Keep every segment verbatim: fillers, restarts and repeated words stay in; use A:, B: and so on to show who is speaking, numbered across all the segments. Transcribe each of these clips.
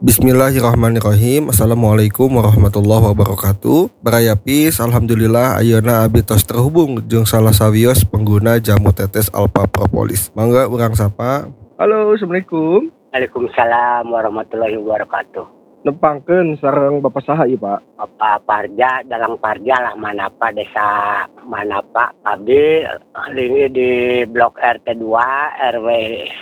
A: Bismillahirrahmanirrahim. Assalamualaikum warahmatullahi wabarakatuh. Barayapis, alhamdulillah ayeuna abdi tos terhubung jeung salah sawios pengguna jamu tetes Alpha Propolis. Mangga urang sapa. Halo, assalamualaikum.
B: Waalaikumsalam warahmatullahi wabarakatuh.
A: Nepangkeun sareng Bapak saha ieu, Pak?
B: Bapak Parja, Dalang Parja lah Manapa, desa Manapa. Abdi ini di Blok R T dua R W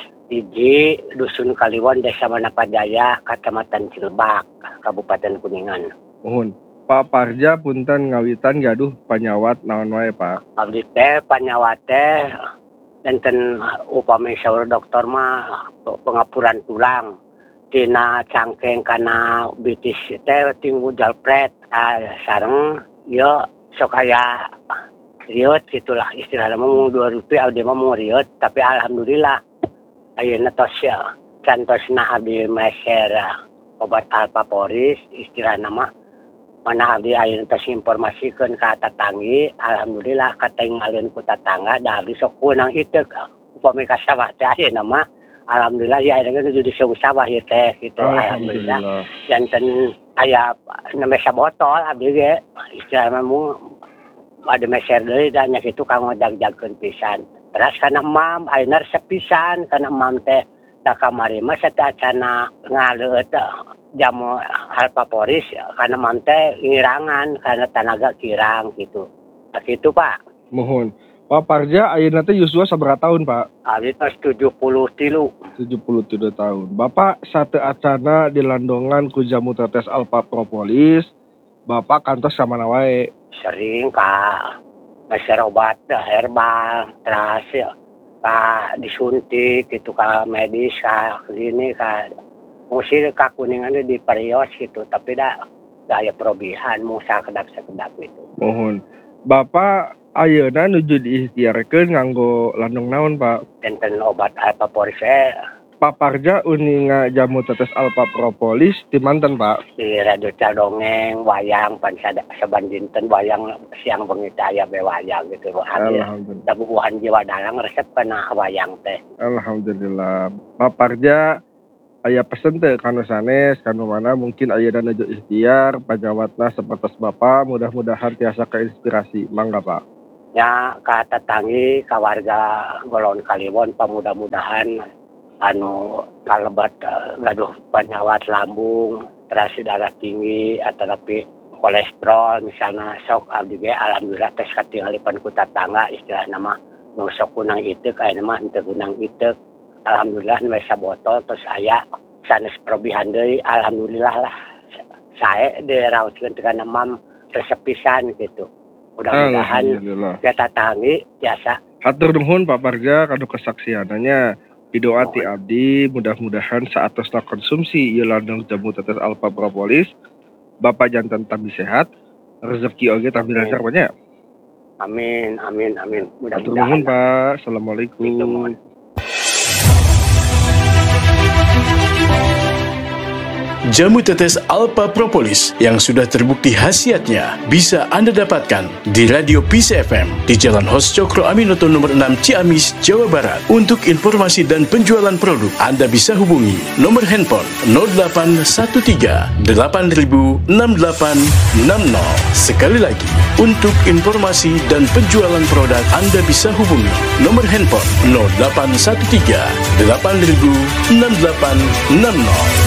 B: Iji, Dusun Kaliwon, Desa Manapa Jaya, Kecamatan Cilebak, Kabupaten Kuningan.
A: Mohon. Pak Parja punten ngawitan gaduh panyawat naon wae, Pak?
B: Abdi teh panyawat teh enten upami saur dokter mah pengapuran tulang. Tina cangkeng kana bitis teh tinggu jalpret. Ah, sareng yo sok aya riot gitulah istilahna mah dua rupiah abdi mah mau riot, tapi alhamdulillah ayeuna tos ya cantosna abdi meser obat Alpha Poris istilahna mah mana abdi ayeuna tos informasikeun ka tatanggi, alhamdulillah katinggalin ku tatangga da abdi sok kunang ieu upami ka sawah teh ayeuna mah alhamdulillah ya ayeuna geus di sawah ieu teh gitu. Alhamdulillah janten aya nembe sabotol abdi ge istilahna mah ade meser deui da nya kitu kanggo jag-jagkeun pisan. Terus kana mam ayeuna resep pisan kana mam teh da kamari mah satacana ngaleut jamu Alpha Poris kana mam teh ngirangan kana tanaga kirang gitu. Kitu Pak.
A: Mohon. Pak Parja ayeuna teh yuswa sabaraha tahun, Pak?
B: Abdi tos tujuh puluh tiga.
A: tujuh puluh tiga tahun. Bapak sateacana dilandongan ku jamu tetes Alpha Propolis, Bapak kantos ka mana wae?
B: Sering Kak. Meser obat herbal, terus ka disuntik gitu ka medis ka klinik ka musir ka Kuningan di Perios gitu, tapi da daya perobihan mau sakedap-sakedap gitu.
A: Mohon. Bapak ayeuna nuju diikhtiarkeun nganggo landong naon, Pak?
B: Enten obat Alpha Poris eh
A: Pak Parja uninga jamu tetes Alpha Propolis di manten, Pak?
B: di radio dongeng wayang pan saban dinten wayang siang bengi teh aya be wayang gitu.
A: Alhamdulillah.
B: Da bubuhan jiwa dalang resep kana wayang teh.
A: Alhamdulillah. Pak Parja aya pesen teh kanu sanes kanu mana mungkin ayeuna nuju ikhtiar pajawatna sapertos Bapak mudah-mudahan tiasa keinspirasi. Mangga, Pak.
B: Ya ka tetanggi ka warga Golon Kaliwon pamudah-mudahan anu kalebat uh, gaduh penyawat lambung, terus darah tinggi atau tapi kolesterol misalnya sok abdi ge alhamdulillah tes katinggalipan ku tatangga istilahna mah nu sok kunang iteuk aya mah henteu kunang iteuk. Alhamdulillah nu sabotol terus aya sanes perobihan deui alhamdulillah lah. Sae diraoskeun teh kana mam resep pisan gitu. Mudah-mudahan ya tatanggi biasa.
A: Hatur nuhun Pak Parja kanu kesaksiananya. Doa ti abdi mudah-mudahan saatosna konsumsi ieu landung jamu tetes Alpha Propolis Bapak janten tambi sehat rezeki oge tambi lancar banyak.
B: Amin amin amin.
A: Hatur nuhun Pak. Assalamualaikum.
C: Jamu tetes Alpha Propolis yang sudah terbukti khasiatnya bisa Anda dapatkan di Radio P C F M di Jalan Hos Cokro Aminoto nomor enam Ciamis, Jawa Barat. Untuk informasi dan penjualan produk, Anda bisa hubungi nomor handphone nol delapan satu tiga delapan nol enam delapan enam nol. Sekali lagi, untuk informasi dan penjualan produk, Anda bisa hubungi nomor handphone nol delapan satu tiga delapan nol enam delapan enam nol.